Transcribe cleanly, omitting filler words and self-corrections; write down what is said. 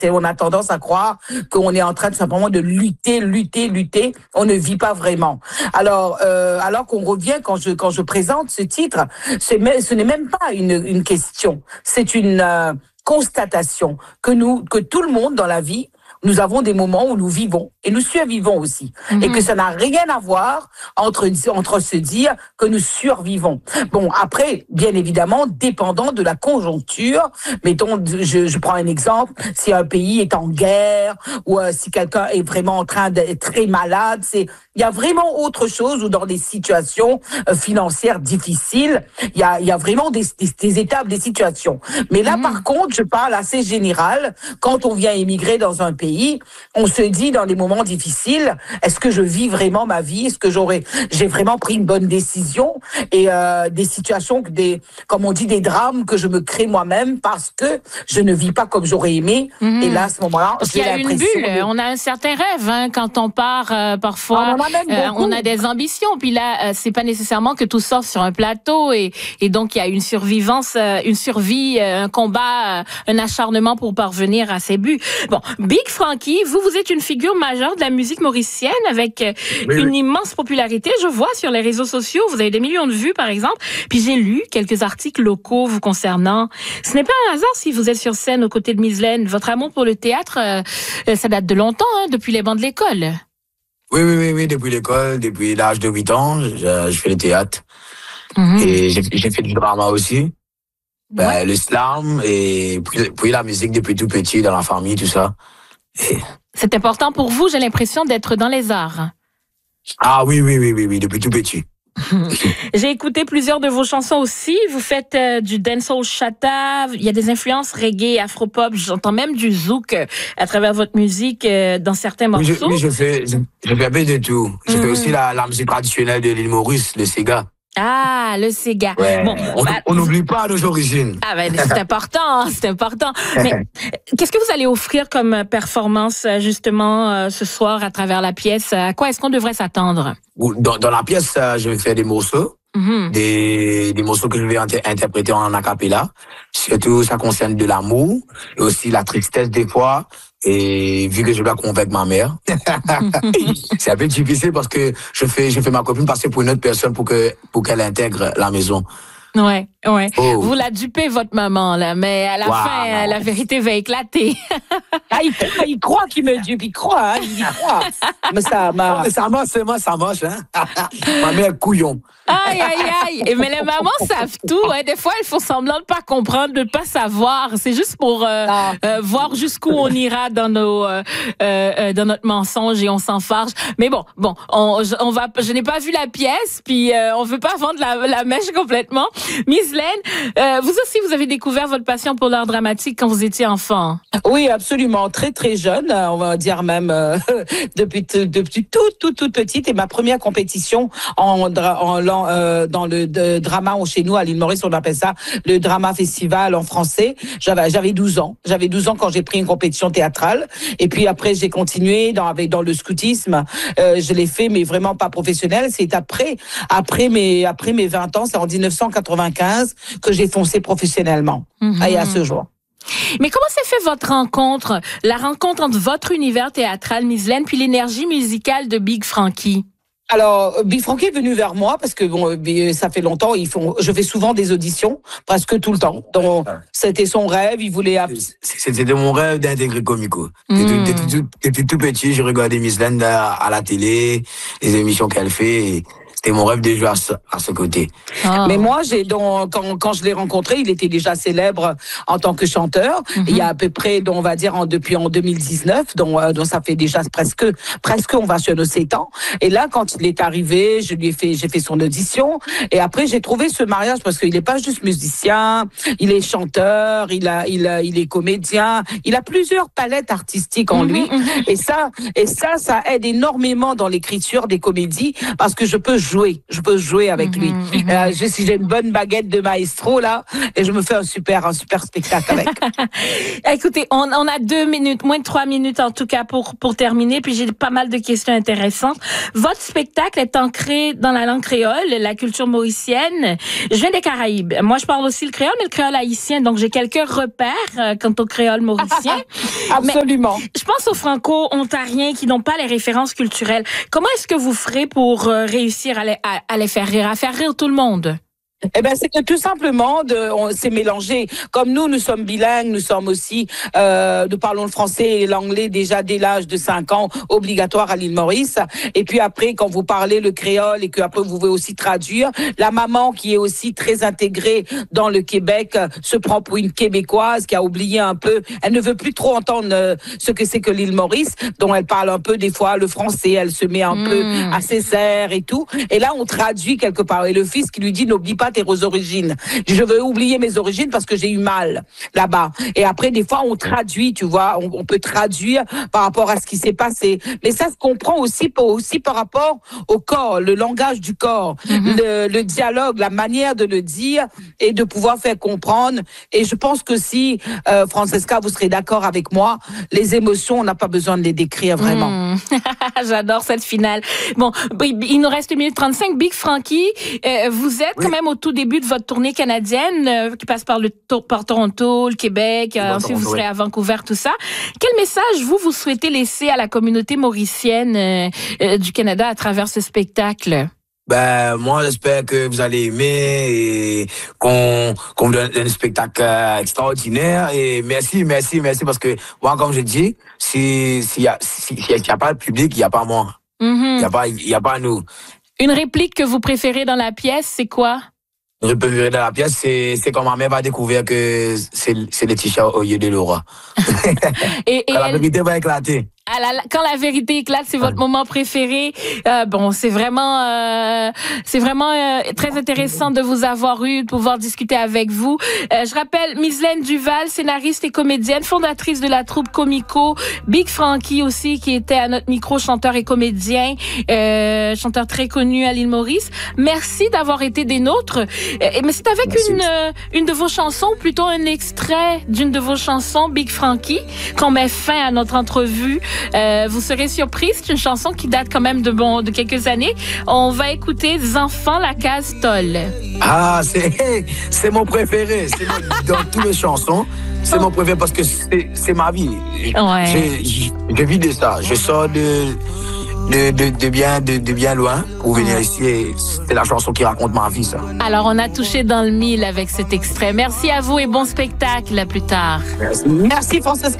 On a tendance à croire qu'on est en train de simplement de lutter. On ne vit pas vraiment. Alors qu'on revient quand je présente ce titre, ce n'est même pas une question. C'est une constatation que tout le monde dans la vie, nous avons des moments où nous vivons et nous survivons aussi. Et que ça n'a rien à voir entre se dire que nous survivons. Bon, après, bien évidemment, dépendant de la conjoncture, mettons, je prends un exemple, si un pays est en guerre ou si quelqu'un est vraiment en train d'être très malade, il y a vraiment autre chose, ou dans des situations financières difficiles, il y a vraiment des étapes, des situations. Mais là, par contre, je parle assez général. Quand on vient émigrer dans un pays, on se dit dans des moments difficiles, est-ce que je vis vraiment ma vie? Est-ce que j'ai vraiment pris une bonne décision? Et des situations, comme on dit, des drames que je me crée moi-même parce que je ne vis pas comme j'aurais aimé. Et là, à ce moment-là, j'ai l'impression... Il y a une bulle, on a un certain rêve quand on part parfois. On a des ambitions, puis là, c'est pas nécessairement que tout sort sur un plateau, et donc il y a une survivance, une survie, un combat, un acharnement pour parvenir à ses buts. Bon, Big Frankie, vous êtes une figure majeure de la musique mauricienne avec une immense popularité. Je vois sur les réseaux sociaux, vous avez des millions de vues, par exemple. Puis j'ai lu quelques articles locaux vous concernant. Ce n'est pas un hasard si vous êtes sur scène aux côtés de Miss Laine. Votre amour pour le théâtre, ça date de longtemps, depuis les bancs de l'école. Oui, depuis l'école, depuis l'âge de 8 ans, je fais le théâtre. Et j'ai fait du drama aussi. Le slam, et puis la musique depuis tout petit, dans la famille, tout ça. C'est important pour vous, j'ai l'impression, d'être dans les arts. Ah oui, depuis tout petit. J'ai écouté plusieurs de vos chansons aussi. Vous faites du dancehall chata, il y a des influences reggae, afropop, j'entends même du zouk à travers votre musique dans certains morceaux. Oui, je fais un peu de tout. Je fais aussi la musique traditionnelle de l'île Maurice, le Sega. Ah, le Sega. Ouais. Bon, on n'oublie pas nos origines. Ah ben c'est important, c'est important. Mais qu'est-ce que vous allez offrir comme performance justement ce soir à travers la pièce? À quoi est-ce qu'on devrait s'attendre? Dans la pièce, je vais faire des morceaux, des morceaux que je vais interpréter en a cappella. Surtout, ça concerne de l'amour et aussi la tristesse des fois. Et vu que je dois convaincre ma mère, c'est un peu difficile parce que je fais ma copine passer pour une autre personne pour qu'elle intègre la maison. Ouais. Vous la dupez, votre maman, là, mais à la fin, la vérité va éclater. Il croit qu'il me dupe, il croit. Mais ça marche, hein. Ma mère couillon. Aïe. Mais les mamans savent tout, hein. Des fois, elles font semblant de pas comprendre, de pas savoir. C'est juste pour voir jusqu'où on ira dans notre mensonge et on s'enfarge. Mais bon, je n'ai pas vu la pièce, puis on veut pas vendre la mèche complètement. Miss Laine, vous aussi, vous avez découvert votre passion pour l'art dramatique quand vous étiez enfant. Oui, absolument. Très, très jeune, on va dire même depuis toute petite. Et ma première compétition dans le drama chez nous, à l'île Maurice, on appelle ça le drama festival en français. J'avais 12 ans. J'avais 12 ans quand j'ai pris une compétition théâtrale. Et puis après, j'ai continué dans le scoutisme. Je l'ai fait, mais vraiment pas professionnel. C'est après mes 20 ans, c'est en 1995 que j'ai foncé professionnellement. Et à ce jour. Mais comment s'est fait votre rencontre, la rencontre entre votre univers théâtral, Miss Laine, puis l'énergie musicale de Big Frankie? Alors, Big Frankie est venu vers moi parce que ça fait longtemps. Je fais souvent des auditions, presque tout le temps. Donc, c'était son rêve. Il voulait. C'était mon rêve d'intégrer Comico. Depuis tout petit, j'ai regardé Miss Laine à la télé, les émissions qu'elle fait. Et c'était mon rêve de jouer à ce côté. Mais moi, quand je l'ai rencontré, il était déjà célèbre en tant que chanteur. Il y a à peu près, on va dire, depuis en 2019, donc ça fait déjà presque, on va sur nos 7 ans. Et là, quand il est arrivé, j'ai fait son audition. Et après, j'ai trouvé ce mariage parce qu'il n'est pas juste musicien, il est chanteur, il est comédien, il a plusieurs palettes artistiques en lui. Et ça aide énormément dans l'écriture des comédies parce que je peux jouer. Je peux jouer avec lui. Si j'ai une bonne baguette de maestro, là, et je me fais un super spectacle avec. Écoutez, on a 2 minutes, moins de 3 minutes en tout cas pour terminer, puis j'ai pas mal de questions intéressantes. Votre spectacle est ancré dans la langue créole, la culture mauricienne. Je viens des Caraïbes. Moi, je parle aussi le créole, mais le créole haïtien, donc j'ai quelques repères quant au créole mauricien. Absolument. Mais je pense aux franco-ontariens qui n'ont pas les références culturelles. Comment est-ce que vous ferez pour réussir à les faire rire tout le monde? Eh ben, c'est que tout simplement, on s'est mélangé. Comme nous sommes bilingues, nous sommes aussi, nous parlons le français et l'anglais déjà dès l'âge de 5 ans, obligatoire à l'île Maurice. Et puis après, quand vous parlez le créole et que après vous pouvez aussi traduire, la maman qui est aussi très intégrée dans le Québec se prend pour une Québécoise qui a oublié un peu. Elle ne veut plus trop entendre ce que c'est que l'île Maurice, dont elle parle un peu des fois le français. Elle se met un peu à ses airs et tout. Et là, on traduit quelque part. Et le fils qui lui dit, n'oublie pas tes origines. Je veux oublier mes origines parce que j'ai eu mal là-bas. Et après, des fois, on traduit, tu vois, on peut traduire par rapport à ce qui s'est passé. Mais ça se comprend aussi par rapport au corps, le langage du corps, le dialogue, la manière de le dire et de pouvoir faire comprendre. Et je pense que si, Francesca, vous serez d'accord avec moi, les émotions, on n'a pas besoin de les décrire vraiment. J'adore cette finale. Bon, il nous reste 1 minute 35. Big Frankie, vous êtes quand même au tout début de votre tournée canadienne qui passe par Toronto, le Québec, ensuite vous serez à Vancouver, tout ça. Quel message vous souhaitez laisser à la communauté mauricienne du Canada à travers ce spectacle? Ben, moi, j'espère que vous allez aimer et qu'on vous donne un spectacle extraordinaire. Et merci, parce que moi, comme je dis, s'il y a pas de public, il n'y a pas moi. Il y a pas nous. Une réplique que vous préférez dans la pièce, c'est quoi? Je peux vivre dans la pièce, c'est quand ma mère va découvrir que c'est Laetitia au lieu de Laura. et la vérité va éclater. Quand la vérité éclate, c'est votre moment préféré. Bon, c'est vraiment très intéressant de vous avoir eu, de pouvoir discuter avec vous. Je rappelle Mislaine Duval, scénariste et comédienne, fondatrice de la troupe Comico. Big Frankie aussi, qui était à notre micro, chanteur et comédien, chanteur très connu à l'île Maurice. Merci d'avoir été des nôtres. Mais c'est avec une de vos chansons, plutôt un extrait d'une de vos chansons, Big Frankie, qu'on met fin à notre entrevue. Vous serez surprise, c'est une chanson qui date quand même de quelques années. On va écouter Enfants la case Toll. Ah, c'est mon préféré. Dans toutes les chansons, c'est mon préféré parce que c'est ma vie. Ouais. Je vis de ça. Je sors de bien loin pour venir ici et c'est la chanson qui raconte ma vie, ça. Alors, on a touché dans le mille avec cet extrait. Merci à vous et bon spectacle à plus tard. Merci. Merci, Francesca.